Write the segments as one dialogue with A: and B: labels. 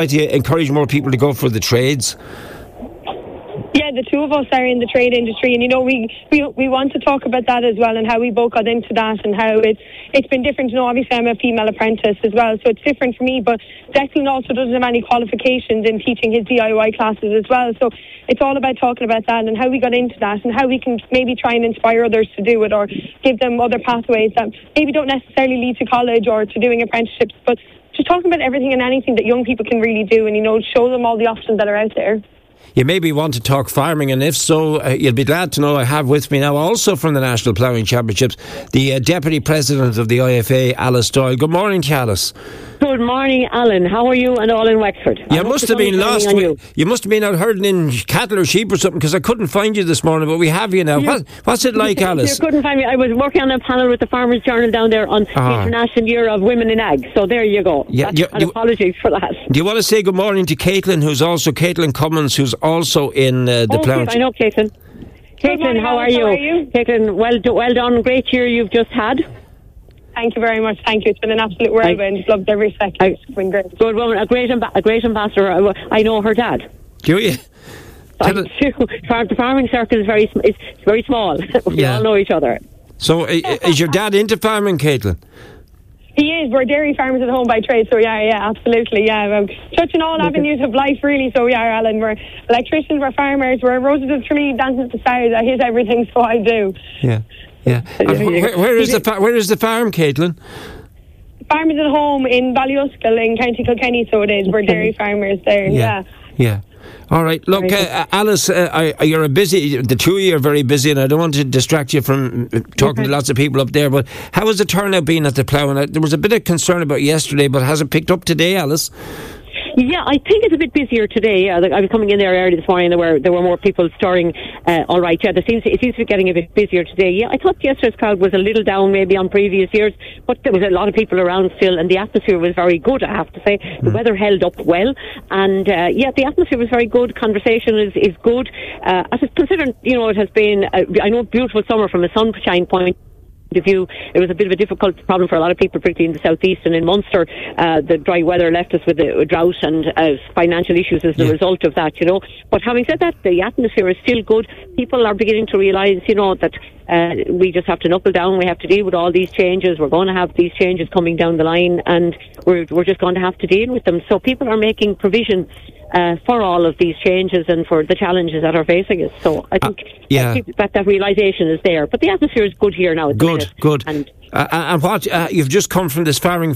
A: To encourage more people to go for the trades.
B: Yeah, the two of us are in the trade industry, and we want to talk about that as well, and how we both got into that, and how it's been different. Obviously I'm a female apprentice as well, so it's different for me, but Declan also doesn't have any qualifications in teaching his DIY classes as well, so it's all about talking about that and how we got into that, and how we can maybe try and inspire others to do it, or give them other pathways that maybe don't necessarily lead to college or to doing apprenticeships, but just talking about everything and anything that young people can really do, and show them all the options that are out there.
A: You maybe want to talk farming, and if so, you'll be glad to know I have with me now, also from the National Ploughing Championships, the Deputy President of the IFA, Alice Doyle. Good morning to you, Alice.
C: Good morning, Alan. How are you and all in Wexford?
A: You must have been lost. You must have been out herding in cattle or sheep or something, because I couldn't find you this morning, but we have you now. What's it like, Alice?
C: You couldn't find me. I was working on a panel with the Farmers Journal down there on the International Year of Women in Ag. So there you go. Yeah, and apologies for that.
A: Do you want to say good morning to Caitlin, Caitlin Cummins, who's also in the Ploughing?
C: I know Caitlin. Caitlin, how are you? Caitlin, well done. Great year you've just had.
B: Thank you very much. Thank you. It's been an absolute whirlwind. Loved every second. It's been great.
C: Good woman. A great ambassador. I know her dad.
A: Do you?
C: The farming circle is very small. We all know each other.
A: So, is your dad into farming, Caitlin?
B: He is. We're dairy farmers at home by trade, so yeah, absolutely, yeah. Touching all avenues of life, really. So yeah, Alan, we're electricians, we're farmers, we're roses of tree, dancing to the stars. I hit everything, so I do.
A: Yeah. Where is the farm, Caitlin?
B: Farmers at home in Ballyuskal in County Kilkenny, so it is. We're dairy farmers there. Yeah.
A: All right. Look, Alice, you're the two of you are very busy, and I don't want to distract you from talking to lots of people up there, but how has the turnout been at the Plough? There was a bit of concern about yesterday, but has it picked up today, Alice?
C: Yeah, I think it's a bit busier today. I was coming in there early this morning. There were more people stirring. All right, yeah, it seems to be getting a bit busier today. Yeah, I thought yesterday's crowd was a little down maybe on previous years, but there was a lot of people around still, and the atmosphere was very good, I have to say. The weather held up well, and the atmosphere was very good. Conversation is good. As it's considered, it has been a beautiful summer from a sunshine point of view. It was a bit of a difficult problem for a lot of people, particularly in the southeast and in Munster. The dry weather left us with a drought and financial issues as a result of that, But having said that, the atmosphere is still good. People are beginning to realise, that we just have to knuckle down. We have to deal with all these changes. We're going to have these changes coming down the line, and we're just going to have to deal with them. So people are making provision for all of these changes and for the challenges that are facing us. So I think that realisation is there. But the atmosphere is good here now.
A: Good. And what you've just come from this farming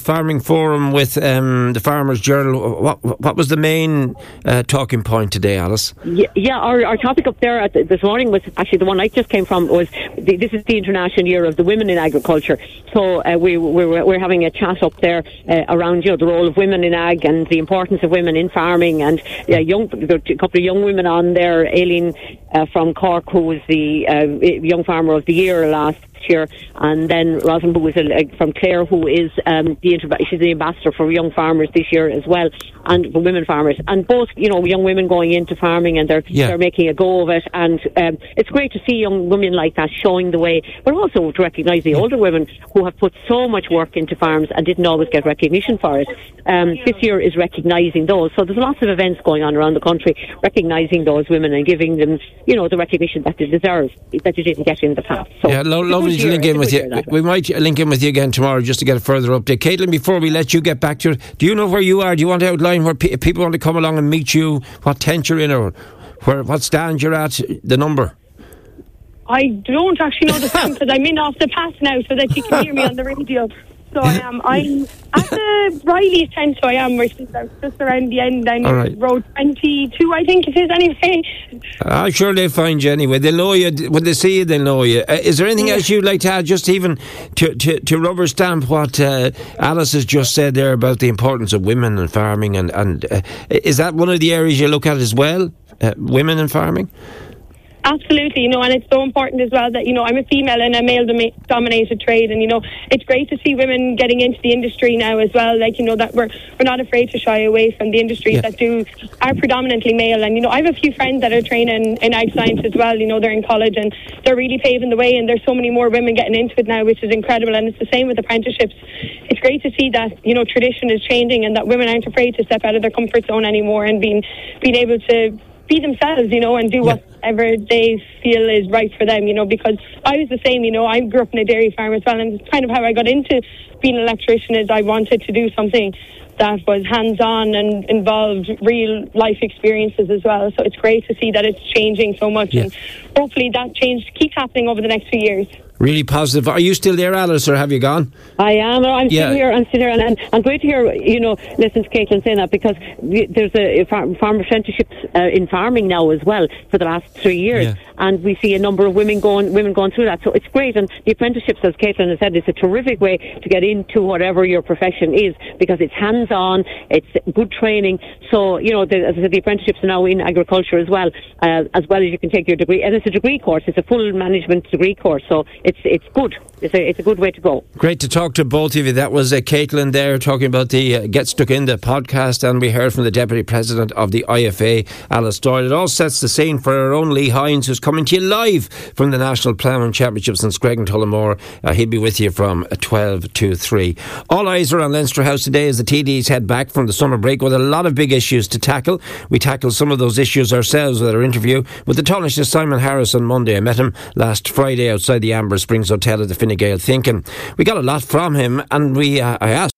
A: forum with the Farmers Journal. What was the main talking point today, Alice?
C: Yeah, our topic up there this morning was actually the one I just came from. Was this is the International Year of the Women in Agriculture. So we're having a chat up there around the role of women in ag and the importance of women in farming, and a couple of young women on there. Aileen from Cork, who was the Young Farmer of the Year last year, and then Rosamund, who is from Clare, who is she's the ambassador for young farmers this year as well, and for women farmers, and both young women going into farming, and they're making a go of it, and it's great to see young women like that showing the way, but also to recognise the older women who have put so much work into farms and didn't always get recognition for it. This year is recognising those, so there's lots of events going on around the country recognising those women and giving them the recognition that they deserve, that you didn't get in the past. So
A: lovely to link in with you. We might link in with you again tomorrow just to get a further update. Caitlin, before we let you get back to it, do you know where you are? Do you want to outline where people want to come along and meet you, what tent you're in, or what stand you're at, the number?
B: I don't actually know the time, because I'm in off the pass now so that you can hear me on the radio. So I'm at the Riley's tent, so I am. We're just around the end. I'm road 22, I think it is, anyway.
A: I'm sure they'll find you anyway. They'll know you. When they see you, they'll know you. Is there anything else you'd like to add, just even to rubber stamp what Alice has just said there about the importance of women and farming? And is that one of the areas you look at as well, women and farming?
B: Absolutely, and it's so important as well that, I'm a female in a male-dominated trade, and, it's great to see women getting into the industry now as well, that we're not afraid to shy away from the industries that are predominantly male. And, I have a few friends that are training in ag science as well, they're in college and they're really paving the way, and there's so many more women getting into it now, which is incredible. And it's the same with apprenticeships. It's great to see that, tradition is changing and that women aren't afraid to step out of their comfort zone anymore and being able to be themselves, and do whatever they feel is right for them, because I was the same, I grew up in a dairy farm as well, and it's kind of how I got into being an electrician, is I wanted to do something that was hands-on and involved real life experiences as well. So it's great to see that it's changing so much, and hopefully that change keeps happening over the next few years.
A: Really positive. Are you still there, Alice, or have you gone?
C: I am. I'm still here. And great to hear, listen to Caitlin saying that, because there's a farm apprenticeships in farming now as well for the last 3 years, and we see a number of women going through that. So it's great, and the apprenticeships, as Caitlin has said, it's a terrific way to get into whatever your profession is, because it's hands-on, it's good training. So as I said, the apprenticeships are now in agriculture as well as you can take your degree, and it's a degree course. It's a full management degree course. So it's good. It's a good way to go.
A: Great to talk to both of you. That was Caitlin there talking about the Get Stuck In, the podcast, and we heard from the Deputy President of the IFA, Alice Doyle. It all sets the scene for our own Lee Hines, who's coming to you live from the National Ploughing Championships in Screggan Tullamore. He'll be with you from 12 to 3. All eyes are on Leinster House today as the TDs head back from the summer break with a lot of big issues to tackle. We tackled some of those issues ourselves with our interview with the Taoiseach Simon Harris on Monday. I met him last Friday outside the Amber Springs Hotel at the Fine Gael Thinking. We got a lot from him, and I asked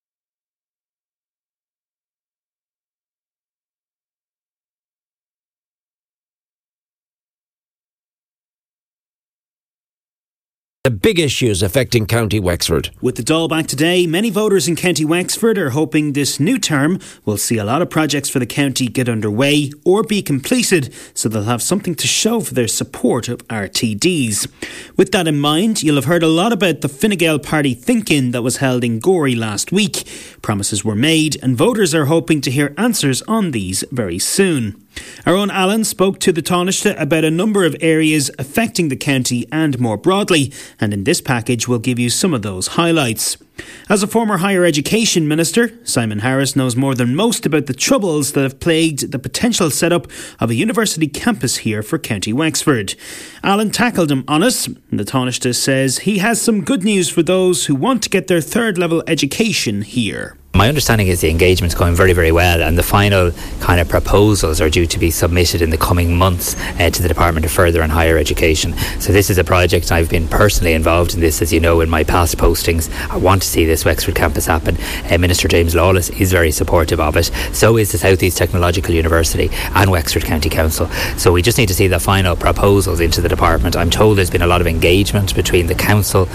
A: the big issues affecting County Wexford.
D: With the Dáil back today, many voters in County Wexford are hoping this new term will see a lot of projects for the county get underway or be completed, so they'll have something to show for their support of RTDs. With that in mind, you'll have heard a lot about the Fine Gael Party Think-In that was held in Gorey last week. Promises were made, and voters are hoping to hear answers on these very soon. Our own Alan spoke to the Taoiseach about a number of areas affecting the county and more broadly, and in this package we'll give you some of those highlights. As a former higher education minister, Simon Harris knows more than most about the troubles that have plagued the potential setup of a university campus here for County Wexford. Alan tackled him on it, and the Taoiseach says he has some good news for those who want to get their third level education here.
E: My understanding is the engagement's going very, very well, and the final kind of proposals are due to be submitted in the coming months to the Department of Further and Higher Education. So this is a project, I've been personally involved in this, as you know, in my past postings. I want to see this Wexford campus happen. Minister James Lawless is very supportive of it. So is the South East Technological University and Wexford County Council. So we just need to see the final proposals into the department. I'm told there's been a lot of engagement between the council,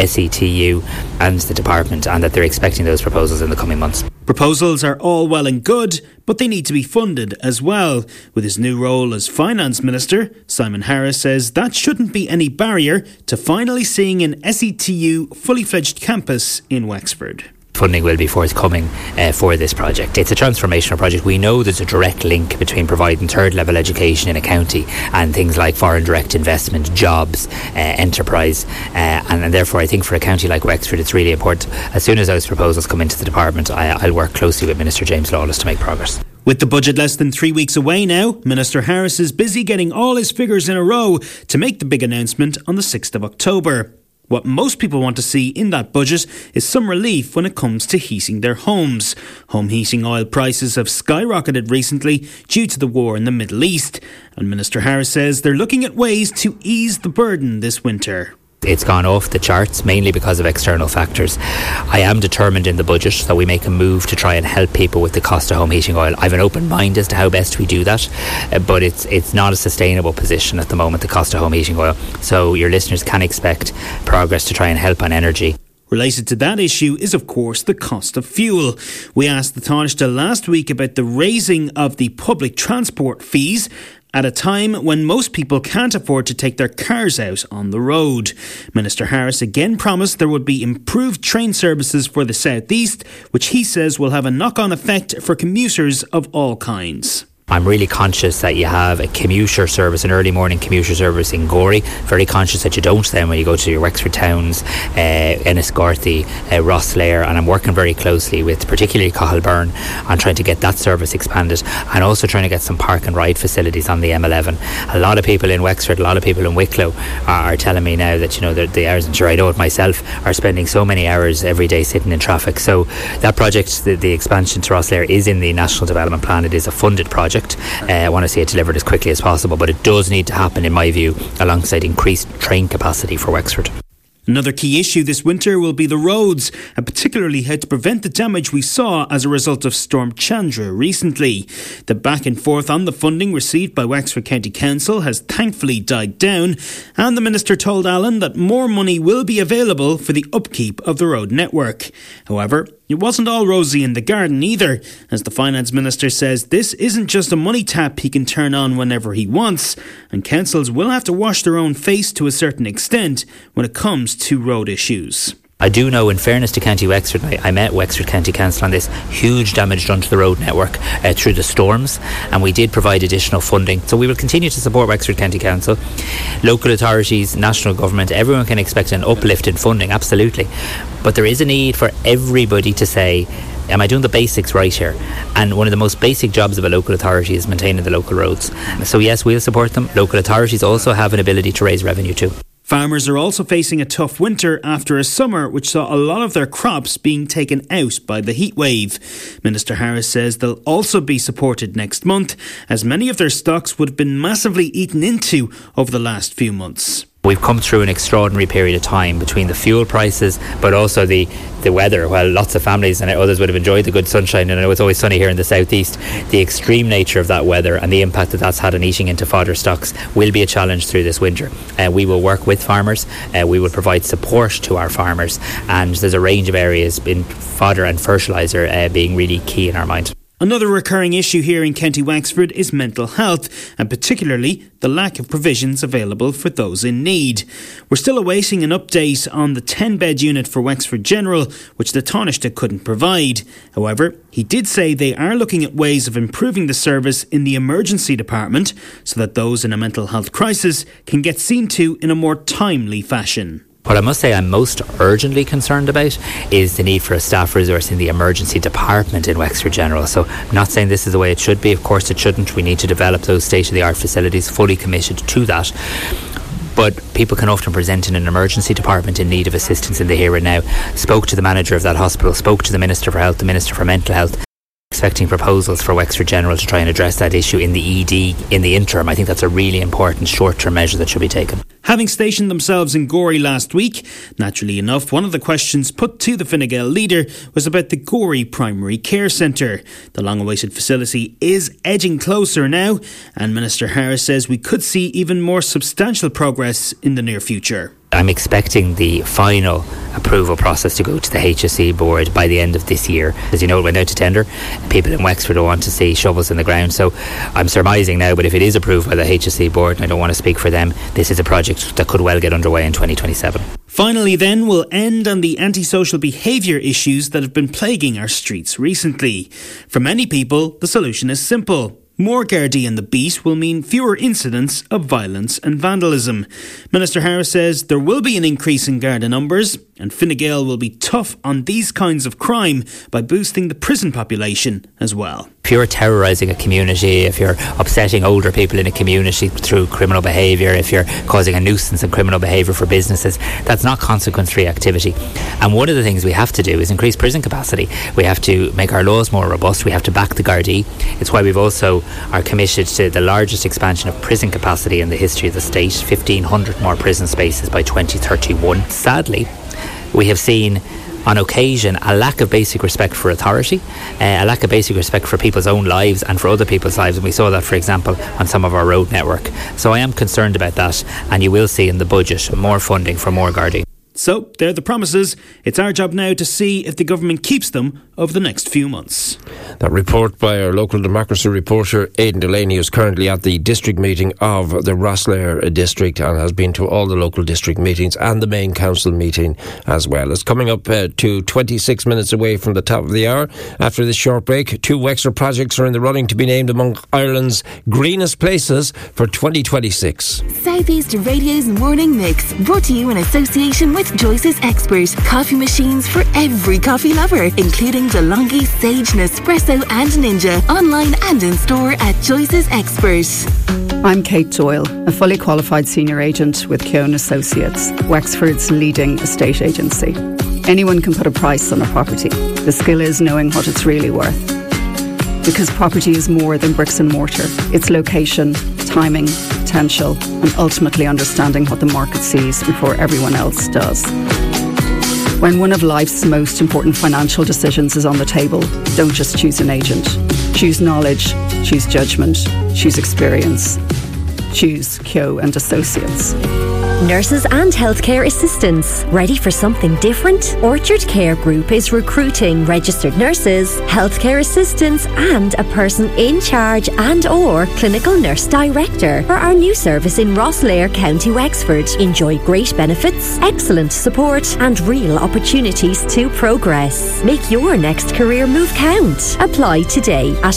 E: SETU and the department, and that they're expecting those proposals in the coming months.
D: Proposals are all well and good, but they need to be funded as well. With his new role as Finance Minister, Simon Harris says that shouldn't be any barrier to finally seeing an SETU fully fledged campus in Wexford.
E: Funding will be forthcoming for this project. It's a transformational project. We know there's a direct link between providing third level education in a county and things like foreign direct investment, jobs, enterprise, and therefore I think for a county like Wexford it's really important. As soon as those proposals come into the department, I'll work closely with Minister James Lawless to make progress.
D: With the budget less than 3 weeks away now, Minister Harris is busy getting all his figures in a row to make the big announcement on the 6th of October. What most people want to see in that budget is some relief when it comes to heating their homes. Home heating oil prices have skyrocketed recently due to the war in the Middle East, and Minister Harris says they're looking at ways to ease the burden this winter.
E: It's gone off the charts mainly because of external factors. I am determined in the budget that we make a move to try and help people with the cost of home heating oil. I have an open mind as to how best we do that, but it's not a sustainable position at the moment, the cost of home heating oil. So your listeners can expect progress to try and help on energy.
D: Related to that issue is, of course, the cost of fuel. We asked the Taoiseach last week about the raising of the public transport fees at a time when most people can't afford to take their cars out on the road. Minister Harris again promised there would be improved train services for the South East, which he says will have a knock-on effect for commuters of all kinds.
E: I'm really conscious that you have a commuter service, an early morning commuter service in Gorey. Very conscious that you don't then when you go to your Wexford towns, Enniscorthy, Rosslare, and I'm working very closely with particularly Cahillburn on trying to get that service expanded, and also trying to get some park and ride facilities on the M11. A lot of people in Wexford, a lot of people in Wicklow are telling me now that, you know, the hours, and sure I know it myself, are spending so many hours every day sitting in traffic. So that project, the expansion to Rosslare, is in the National Development Plan. It is a funded project. I want to see it delivered as quickly as possible, but it does need to happen, in my view, alongside increased train capacity for Wexford.
D: Another key issue this winter will be the roads, and particularly how to prevent the damage we saw as a result of Storm Chandra recently. The back and forth on the funding received by Wexford County Council has thankfully died down, and the Minister told Allen that more money will be available for the upkeep of the road network. However, it wasn't all rosy in the garden either, as the Finance Minister says this isn't just a money tap he can turn on whenever he wants, and councils will have to wash their own face to a certain extent when it comes to road issues.
E: I do know, in fairness to County Wexford, I met Wexford County Council on this huge damage done to the road network through the storms, and we did provide additional funding. So we will continue to support Wexford County Council. Local authorities, national government, everyone can expect an uplift in funding, absolutely. But there is a need for everybody to say, am I doing the basics right here? And one of the most basic jobs of a local authority is maintaining the local roads. So yes, we'll support them. Local authorities also have an ability to raise revenue too.
D: Farmers are also facing a tough winter after a summer which saw a lot of their crops being taken out by the heatwave. Minister Harris says they'll also be supported next month, as many of their stocks would have been massively eaten into over the last few months.
E: We've come through an extraordinary period of time between the fuel prices, but also the weather. Well, lots of families and others would have enjoyed the good sunshine, and I know it's always sunny here in the southeast. The extreme nature of that weather and the impact that that's had on eating into fodder stocks will be a challenge through this winter. We will work with farmers, we will provide support to our farmers, and there's a range of areas in fodder and fertiliser being really key in our mind.
D: Another recurring issue here in County Wexford is mental health, and particularly the lack of provisions available for those in need. We're still awaiting an update on the 10-bed unit for Wexford General, which the Taoiseach couldn't provide. However, he did say they are looking at ways of improving the service in the emergency department so that those in a mental health crisis can get seen to in a more timely fashion.
E: What I must say I'm most urgently concerned about is the need for a staff resource in the emergency department in Wexford General. So I'm not saying this is the way it should be. Of course it shouldn't. We need to develop those state-of-the-art facilities, fully committed to that. But people can often present in an emergency department in need of assistance in the here and now. Spoke to the manager of that hospital, spoke to the Minister for Health, the Minister for Mental Health, expecting proposals for Wexford General to try and address that issue in the ED in the interim. I think that's a really important short-term measure that should be taken.
D: Having stationed themselves in Gorey last week, naturally enough, one of the questions put to the Fine Gael leader was about the Gorey Primary Care Centre. The long-awaited facility is edging closer now, and Minister Harris says we could see even more substantial progress in the near future.
E: I'm expecting the final approval process to go to the HSE board by the end of this year. As you know, it went out to tender. People in Wexford will want to see shovels in the ground. So I'm surmising now, but if it is approved by the HSE board, and I don't want to speak for them, this is a project that could well get underway in 2027.
D: Finally then, we'll end on the antisocial behaviour issues that have been plaguing our streets recently. For many people, the solution is simple. More Gardaí in the beat will mean fewer incidents of violence and vandalism. Minister Harris says there will be an increase in Garda numbers, and Fine Gael will be tough on these kinds of crime by boosting the prison population as well.
E: If you're terrorising a community, if you're upsetting older people in a community through criminal behaviour, if you're causing a nuisance and criminal behaviour for businesses, that's not consequence-free activity. And one of the things we have to do is increase prison capacity. We have to make our laws more robust. We have to back the Gardaí. It's why we've also are committed to the largest expansion of prison capacity in the history of the state, 1,500 more prison spaces by 2031. Sadly, we have seen on occasion a lack of basic respect for authority, a lack of basic respect for people's own lives and for other people's lives, and we saw that, for example, on some of our road network. So I am concerned about that, and you will see in the budget more funding for more Gardaí.
D: So, they're the promises. It's our job now to see if the government keeps them over the next few months.
A: That report by our local democracy reporter Aidan Delaney is currently at the district meeting of the Rosslare district and has been to all the local district meetings and the main council meeting as well. It's coming up to 26 minutes away from the top of the hour. After this short break, 2 Wexford projects are in the running to be named among Ireland's greenest places for 2026.
F: South East Radio's Morning Mix, brought to you in association with Joyce's Expert. Coffee machines for every coffee lover, including DeLonghi, Sage, Nespresso and Ninja. Online and in store at Joyce's Expert.
G: I'm Kate Doyle, a fully qualified senior agent with Keown Associates, Wexford's leading estate agency. Anyone can put a price on a property. The skill is knowing what it's really worth. Because property is more than bricks and mortar. It's location, timing, potential, and ultimately understanding what the market sees before everyone else does. When one of life's most important financial decisions is on the table, don't just choose an agent. Choose knowledge, choose judgment, choose experience. Choose Keown and Associates.
H: Nurses and healthcare assistants. Ready for something different? Orchard Care Group is recruiting registered nurses, healthcare assistants and a person in charge and/or clinical nurse director for our new service in Rosslare, County Wexford. Enjoy great benefits, excellent support and real opportunities to progress. Make your next career move count. Apply today at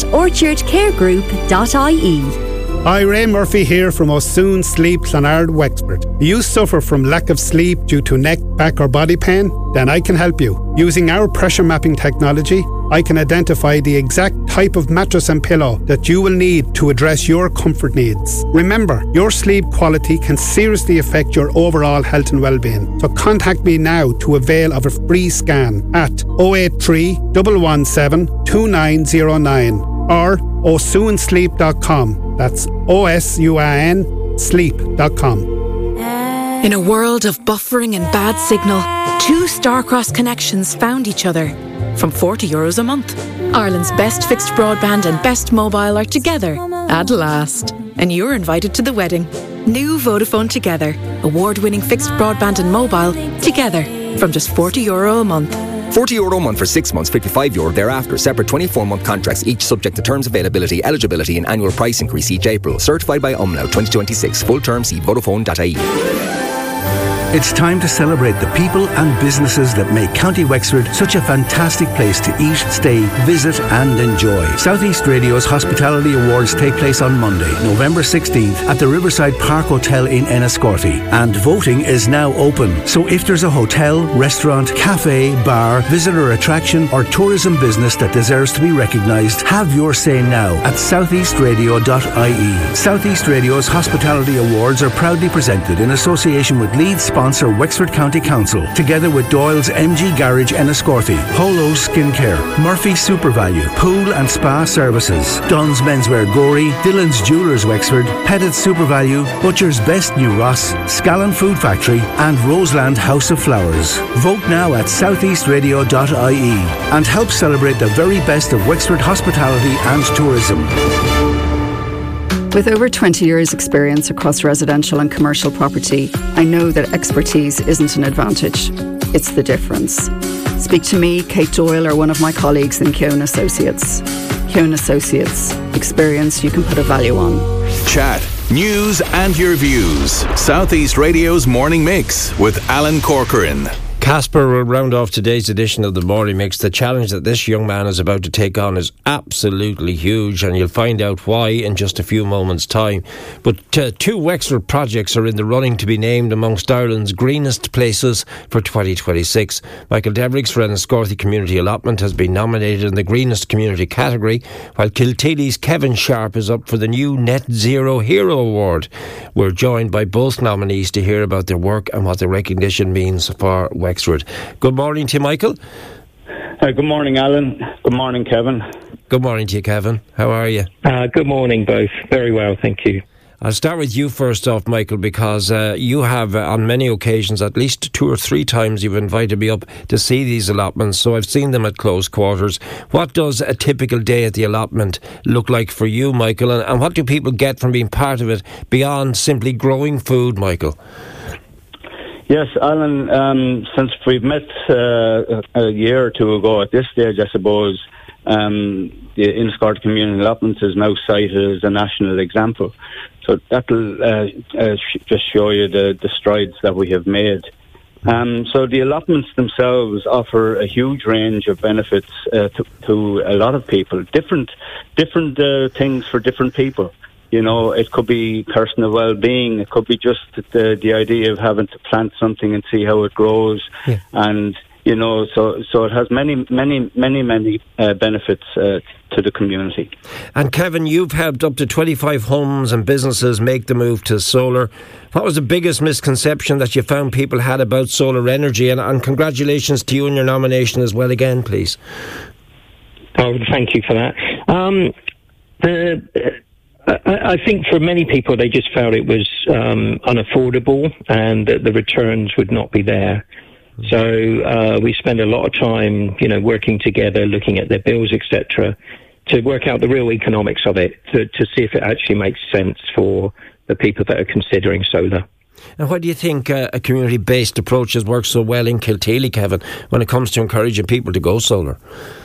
H: orchardcaregroup.ie.
I: Hi, Ray Murphy here from O'Soon Sleep, Clonard, Wexford. Do you suffer from lack of sleep due to neck, back or body pain? Then I can help you. Using our pressure mapping technology, I can identify the exact type of mattress and pillow that you will need to address your comfort needs. Remember, your sleep quality can seriously affect your overall health and well-being. So contact me now to avail of a free scan at 083 117 2909 or osunsleep.com. That's OSUIN sleep.com.
J: In a world of buffering and bad signal, 2 Starcross connections found each other from €40 a month. Ireland's best fixed broadband and best mobile are together at last. And you're invited to the wedding. New Vodafone Together. Award-winning fixed broadband and mobile together from just €40 a month.
K: €40 a month for 6 months, €55 thereafter. Separate 24-month contracts, each subject to terms, availability, eligibility and annual price increase each April. Certified by Umlaut 2026. Full terms, see Vodafone.ie.
L: It's time to celebrate the people and businesses that make County Wexford such a fantastic place to eat, stay, visit and enjoy. South East Radio's Hospitality Awards take place on Monday, November 16th at the Riverside Park Hotel in Enniscorthy. And voting is now open. So if there's a hotel, restaurant, cafe, bar, visitor attraction or tourism business that deserves to be recognised, have your say now at southeastradio.ie. South East Radio's Hospitality Awards are proudly presented in association with lead sponsor Wexford County Council, together with Doyle's MG Garage Enniscorthy, Holo's Skincare, Murphy Super Value, Pool and Spa Services, Dunn's Menswear Gorey, Dillon's Jewellers Wexford, Pettit Super Value, Butcher's Best New Ross, Scallon Food Factory and Roseland House of Flowers. Vote now at southeastradio.ie and help celebrate the very best of Wexford hospitality and tourism.
G: With over 20 years' experience across residential and commercial property, I know that expertise isn't an advantage. It's the difference. Speak to me, Kate Doyle, or one of my colleagues in Keown Associates. Keown Associates. Experience you can put a value on.
M: Chat, news and your views. South East Radio's Morning Mix with Alan Corcoran.
A: Casper will round off today's edition of the Morning Mix. The challenge that this young man is about to take on is absolutely huge, and you'll find out why in just a few moments' time. But 2 Wexford projects are in the running to be named amongst Ireland's greenest places for 2026. Michael Devereux for Enniscorthy Community Allotment has been nominated in the greenest community category, while Kilteely's Kevin Sharp is up for the new Net Zero Hero Award. We're joined by both nominees to hear about their work and what the recognition means for Wexford. Good morning to you, Michael.
N: Good morning, Alan. Good morning, Kevin.
A: Good morning to you, Kevin. How are you?
N: Good morning, both. Very well, thank you.
A: I'll start with you first off, Michael, because you have on many occasions, at least 2 or 3 times, you've invited me up to see these allotments, so I've seen them at close quarters. What does a typical day at the allotment look like for you, Michael, and what do people get from being part of it beyond simply growing food, Michael?
N: Yes, Alan, since we've met a year or two ago at this stage, I suppose, the Enniscorthy Community Allotments is now cited as a national example. So that'll just show you the strides that we have made. So the allotments themselves offer a huge range of benefits to a lot of people, different things for different people. You know, it could be personal well-being. It could be just the idea of having to plant something and see how it grows. Yeah. And, you know, so it has many benefits to the community.
A: And Kevin, you've helped up to 25 homes and businesses make the move to solar. What was the biggest misconception that you found people had about solar energy? And congratulations to you on your nomination as well again, please.
O: Oh, thank you for that. I think for many people, they just felt it was unaffordable and that the returns would not be there. So we spend a lot of time, you know, working together, looking at their bills, etc., to work out the real economics of it, to see if it actually makes sense for the people that are considering solar.
A: And why do you think a community-based approach has worked so well in Kilteely, Kevin, when it comes to encouraging people to go solar?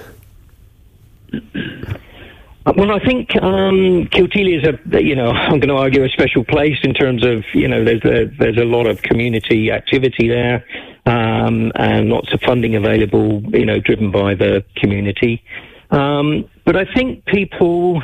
O: Well, I think Kilteely is I'm going to argue, a special place in terms of, you know, there's a lot of community activity there, and lots of funding available, you know, driven by the community. But I think people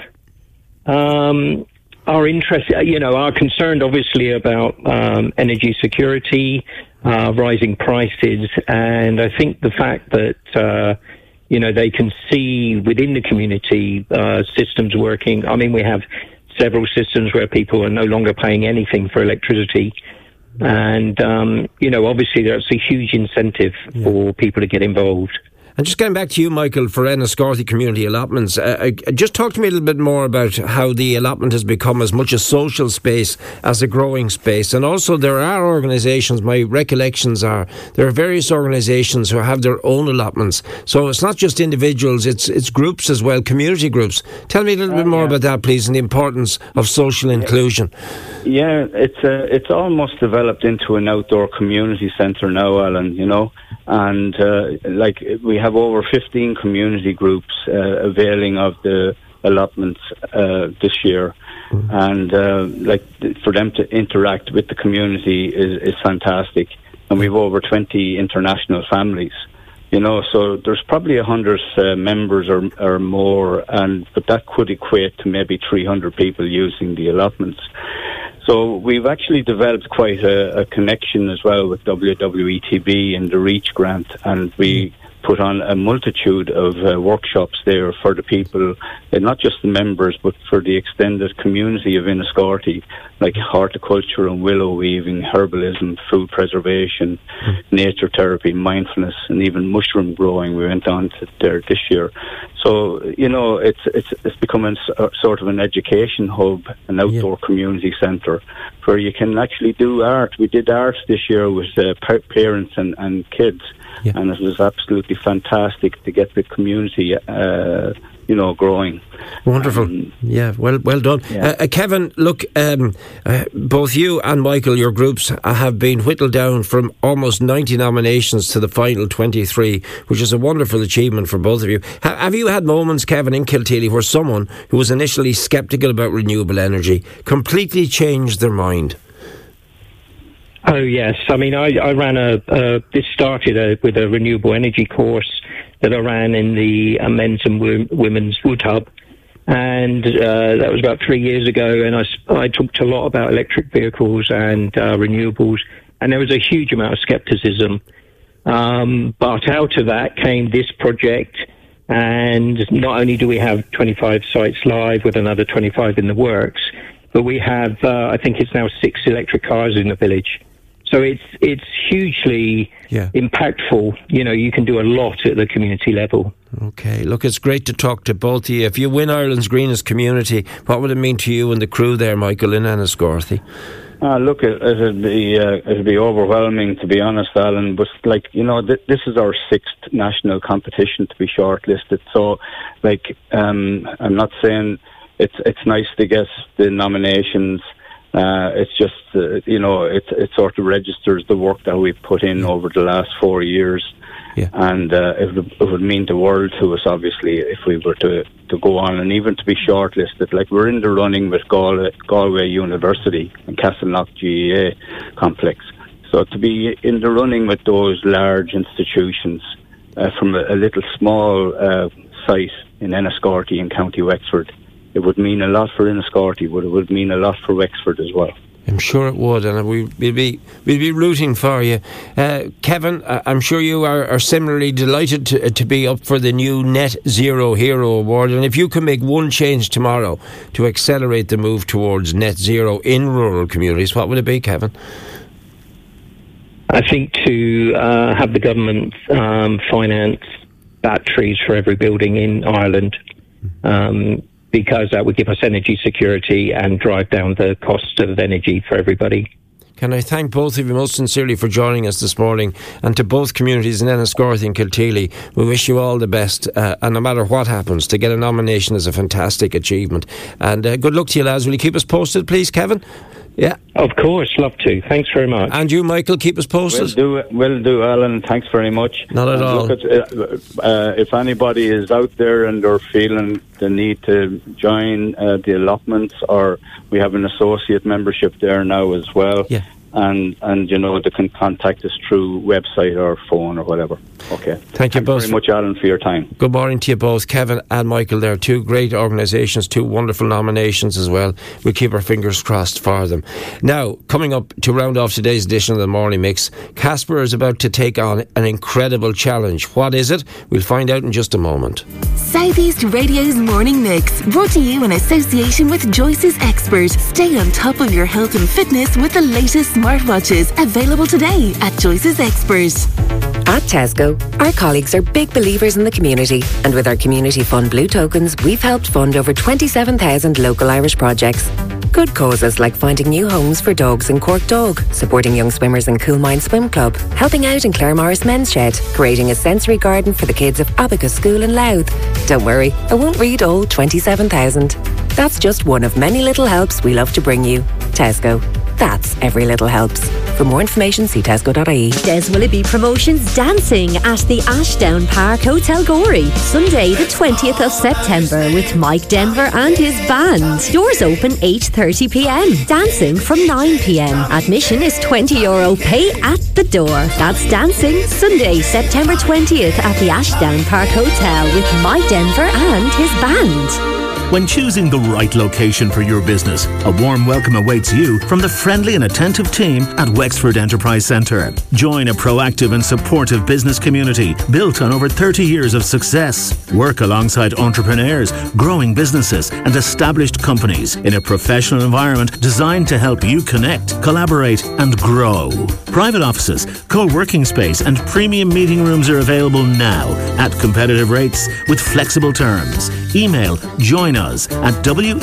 O: are interested, you know, are concerned obviously about energy security, rising prices, and I think the fact that you know, they can see within the community systems working. I mean, we have several systems where people are no longer paying anything for electricity. And, you know, obviously that's a huge incentive for people to get involved.
A: And just getting back to you, Michael, for Enniscorthy Community Allotments, just talk to me a little bit more about how the allotment has become as much a social space as a growing space. And also there are organisations, my recollections are, there are various organisations who have their own allotments. So it's not just individuals, it's groups as well, community groups. Tell me a little bit more about that, please, and the importance of social inclusion.
N: Yeah, it's almost developed into an outdoor community centre now, Alan, you know. And like we have over 15 community groups availing of the allotments this year, and like for them to interact with the community is fantastic. And we've over 20 international families, you know. So there's probably 100 members or more, but that could equate to maybe 300 people using the allotments. So we've actually developed quite a connection as well with WWETB and the REACH grant, and we put on a multitude of workshops there for the people, not just the members, but for the extended community of Enniscorthy, like horticulture and willow weaving, herbalism, food preservation, nature therapy, mindfulness, and even mushroom growing. We went on to there this year. So, you know, it's become a sort of an education hub, an outdoor community centre where you can actually do art. We did art this year with parents and kids, and it was absolutely fantastic to get the community, you know, growing.
A: Wonderful. Well done. Kevin, look, both you and Michael, your groups have been whittled down from almost 90 nominations to the final 23, which is a wonderful achievement for both of you. Have you had moments, Kevin, in Kilteely where someone who was initially sceptical about renewable energy completely changed their mind?
O: Oh, yes. I mean, I ran this started with a renewable energy course that I ran in the men's and women's wood hub. And that was about 3 years ago. And I talked a lot about electric vehicles and renewables. And there was a huge amount of skepticism. But out of that came this project. And not only do we have 25 sites live with another 25 in the works, but we have, I think it's now 6 electric cars in the village. So it's hugely impactful. You know, you can do a lot at the community level.
A: Okay, look, it's great to talk to both of you. If you win Ireland's Greenest Community, what would it mean to you and the crew there, Michael, in Enniscorthy?
N: Look, it'd be overwhelming, to be honest, Alan. But like, you know, this is our 6th national competition to be shortlisted. So, like, I'm not saying it's nice to get the nominations. It's just, it sort of registers the work that we've put in over the last 4 years.
A: Yeah.
N: And it would mean the world to us, obviously, if we were to go on and even to be shortlisted. Like, we're in the running with Galway University and Castleknock GEA complex. So to be in the running with those large institutions from a little small site in Enniscorthy in County Wexford, it would mean a lot for Enniscorthy, but it would mean a lot for Wexford as well.
A: I'm sure it would, and we'll be rooting for you. Kevin, I'm sure you are similarly delighted to be up for the new Net Zero Hero Award, and if you can make one change tomorrow to accelerate the move towards net zero in rural communities, what would it be, Kevin?
O: I think to have the government finance batteries for every building in Ireland, because that would give us energy security and drive down the cost of energy for everybody.
A: Can I thank both of you most sincerely for joining us this morning, and to both communities in Enniscorthy and Kilteely. We wish you all the best, and no matter what happens, to get a nomination is a fantastic achievement. And good luck to you, lads. Will you keep us posted, please, Kevin? Yeah,
O: of course, love to. Thanks very much.
A: And you, Michael, keep us posted.
N: Will do, Alan. Thanks very much.
A: Not at all.
N: If anybody is out there and they're feeling the need to join the allotments, or we have an associate membership there now as well.
A: Yeah.
N: And they can contact us through website or phone or whatever. Okay.
A: Thank you both
N: very much, Alan, for your time.
A: Good morning to you both, Kevin and Michael. They're two great organisations, two wonderful nominations as well. We'll keep our fingers crossed for them. Now, coming up to round off today's edition of the Morning Mix, Casper is about to take on an incredible challenge. What is it? We'll find out in just a moment.
F: South East Radio's Morning Mix, brought to you in association with Joyce's Expert. Stay on top of your health and fitness with the latest smartwatches, available today at Joyce's Expert.
P: At Tesco, our colleagues are big believers in the community, and with our Community Fund Blue Tokens, we've helped fund over 27,000 local Irish projects. Good causes like finding new homes for dogs in Cork Dog, supporting young swimmers in Coolmine Swim Club, helping out in Clare Morris Men's Shed, creating a sensory garden for the kids of Abacus School in Louth. Don't worry, I won't read all 27,000. That's just one of many little helps we love to bring you. Tesco. That's every little helps. For more information, see tesco.ie.
H: Des Willoughby Promotions dancing at the Ashdown Park Hotel Gorey, Sunday the 20th of September with Mike Denver and his band. Doors open 8:30pm. Dancing from 9pm. Admission is €20. Pay at the door. That's dancing Sunday, September 20th at the Ashdown Park Hotel with Mike Denver and his band.
Q: When choosing the right location for your business, a warm welcome awaits you from the friendly and attentive team at Wexford Enterprise Centre. Join a proactive and supportive business community built on over 30 years of success. Work alongside entrepreneurs, growing businesses and established companies in a professional environment designed to help you connect, collaborate and grow. Private offices, co-working space and premium meeting rooms are available now at competitive rates with flexible terms. Email join us at